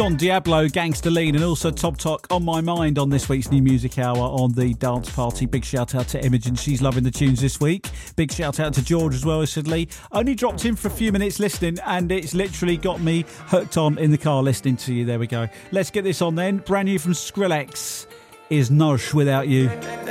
Don Diablo, Gangster Lean, and also Top Talk on my mind on this week's New Music Hour on the Dance Party. Big shout out to Imogen, she's loving the tunes this week. Big shout out to George as well, who said, Lee, only dropped in for a few minutes listening and it's literally got me hooked on in the car listening to you. There we go. Let's get this on then. Brand new from Skrillex is Nosh Without You.